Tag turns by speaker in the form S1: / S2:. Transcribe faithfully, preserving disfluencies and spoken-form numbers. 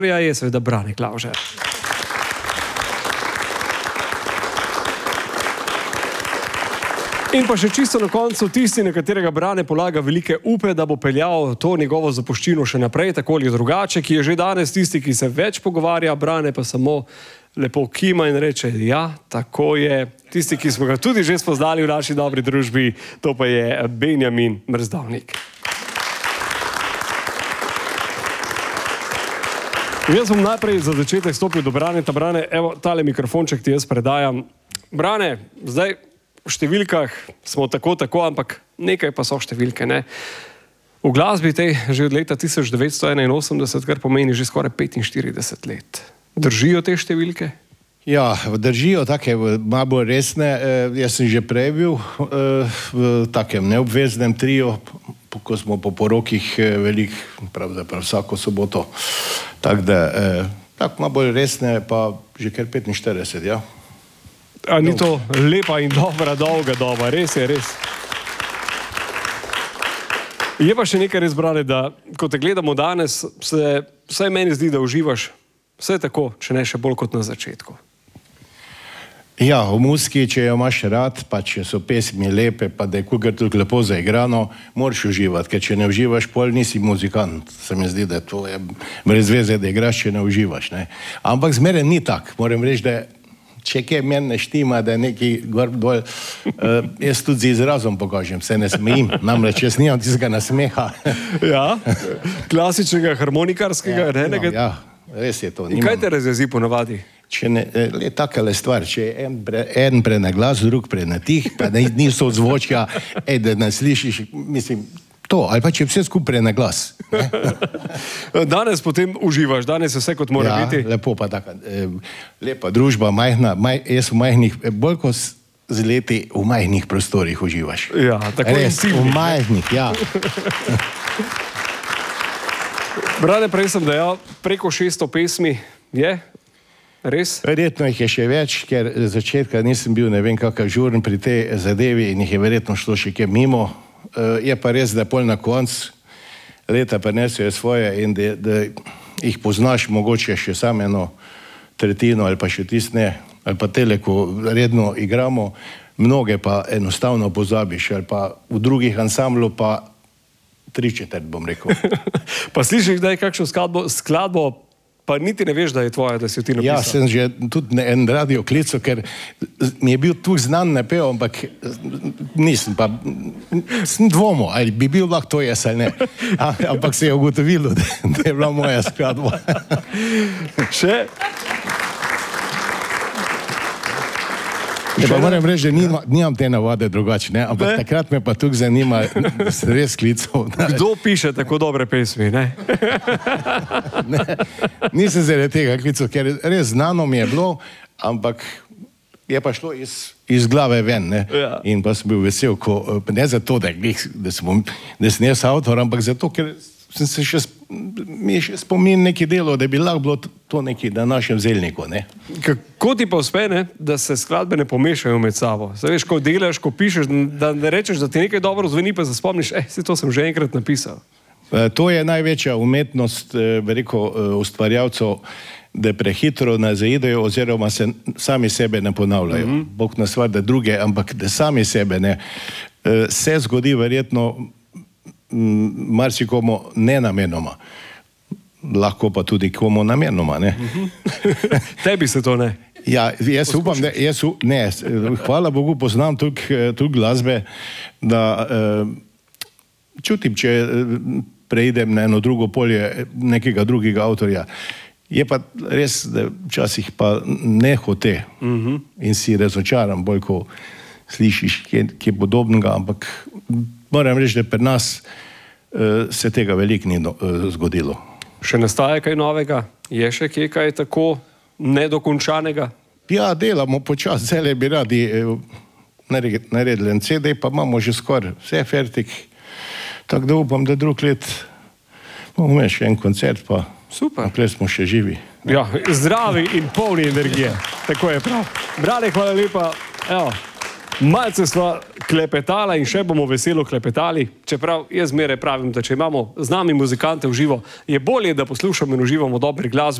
S1: je seveda Brane Klavžar. In pa še čisto na koncu tisti, na katerega Brane polaga velike upe, da bo peljal to njegovo zapuščino še naprej, tako ali drugače, ki je že danes tisti, ki se več pogovarja, Brane pa samo lepo kima in reče, ja, tako je. Tisti, ki smo ga tudi že spoznali v naši dobri družbi, to pa je Benjamin Mrzdavnik. Jaz bom najprej za začetek stopil do Braneta. Brane, evo, tale mikrofonček ti jaz predajam. Brane, zdaj v številkah smo tako, tako, ampak nekaj pa so številke, ne? V glasbi tej že od leta tisoč devetsto enainosemdeset, kar pomeni že skoraj petinštirideset let. Držijo te številke?
S2: Ja, držijo take malo bolj resne. Jaz sem že prej bil v takem neobveznem trio, ko smo po porokih velik, pravzaprav vsako soboto. Tako da, tako malo bolj resne, pa že kar petinštirideset, ja.
S1: A ni to lepa in dobra, dolga doba, res je, res. Je pa še nekaj res, Brane, da ko te gledamo danes, se vsaj meni zdi, da uživaš vse tako, če ne še bolj kot na začetku.
S2: Ja, v muziki, če jo imaš rad, pa če so pesmi lepe, pa da je kukar tudi lepo zaigrano, moraš uživati, ker če ne uživaš, pol nisi muzikant. Se mi zdi, da to je brez veze, da igraš, če ne uživaš, ne. Ampak zmeraj ni tak. Moram reči, da če kaj meni ne štima, da je nekaj gor dol, uh, jaz tudi z izrazom pokažem, se ne smejim, namreč jaz nimam tistega nasmeha.
S1: Ja, klasičnega harmonikarskega,
S2: ja,
S1: ne?
S2: Ja, res je to.
S1: In kaj te razjezi ponavadi?
S2: Če ne, le takale stvar, če je en, pre, en prenaglas, drug prenatih, pa ne, niso odzvočja, ej, da ne slišiš, mislim, to, ali pa če vse skupaj na glas.
S1: Danes potem uživaš, danes je vse kot mora
S2: ja,
S1: biti.
S2: Lepo pa taka, eh, lepa družba, majhna, maj, jaz v majhnih, bolj kot z leti v majhnih prostorih uživaš.
S1: Ja, tako
S2: res, v majhnih, ja.
S1: Brane, prej sem dejal, preko šeststo pesmi je, res?
S2: Verjetno jih je še več, ker začetka nisem bil ne vem kakav žuren pri tej zadevi in jih je verjetno šlo še kaj mimo. Uh, je pa res, da pol na konc leta prinesejo svoje in da, da jih poznaš mogoče še samo eno tretjino ali pa še tisne, ali pa tele, ko redno igramo, mnoge pa enostavno pozabiš, ali pa v drugih ansamblu pa tri četrt, bom rekel.
S1: Pa slišiš, da je kakšno skladbo, skladbo, pa niti ne veš, da je tvoja, da si jo ti napisal.
S2: Ja, sem že tudi en radio klical, ker mi je bil tu znan napev, ampak nisem pa, sem dvomo, ali bi bil lahko to jaz ali ne. A, ampak se je ugotovilo, da, da je bila moja skladba.
S1: Še?
S2: Ja, pa moram reči, da nima, nimam te navade drugače, ne? Ampak ne? Takrat me pa tukaj zanima, da se res klical.
S1: Kdo piše tako dobre pesmi, ne?
S2: Ne, nisem zaradi tega klical, ker res znano mi je bilo, ampak je pa šlo iz, iz glave ven, ne? Ja. In pa sem bil vesel, ko, ne zato, da, da, sem, da sem jaz avtor, ampak zato, ker sem se še, mi je še spomin neki delo, da bi lahko bilo to neki na našem zelniku, ne?
S1: Kako ti pa uspe, ne, da se skladbe ne pomešajo med sabo? Zdaj veš, ko delaš, ko pišeš, da ne rečeš, da ti nekaj dobro zveni, pa se spomniš, eh, si to sem že enkrat napisal.
S2: To je največja umetnost, veliko ustvarjalcev, da prehitro ne zaidejo oziroma se sami sebe ne ponavljajo. Mm-hmm. Bog nas var, da druge, ampak da sami sebe ne. Se zgodi verjetno marsikomu nenamenoma. Lahko pa tudi komu namenoma, ne?
S1: Tebi se to ne?
S2: Ja, jaz upam, da, jaz, ne, hvala Bogu poznam tudi glasbe, da uh, čutim, če preidem na eno drugo polje nekega drugega avtorja. Je pa res, da včasih pa ne hote uh-huh. in si razočaram bolj, ko slišiš kje, kje podobnega, ampak moram reči, da pri nas uh, se tega veliko ni do, uh, zgodilo.
S1: Še nastaja kaj novega? Je še kje kaj tako nedokončanega?
S2: Ja, delamo počas, zdaj bi radi uh, naredili en C D, pa imamo že skoraj vse fertik. Tako da upam, da drug let bomo imeli še en koncert, pa naprej smo še živi.
S1: Ja, zdravi in polni energije. Tako je prav. Brane, hvala lepa. Evo. Malce sva klepetala in še bomo veselo klepetali, čeprav jaz zmeraj pravim, da če imamo z nami muzikante v živo, je bolje, da poslušamo in uživamo dobri glasbi.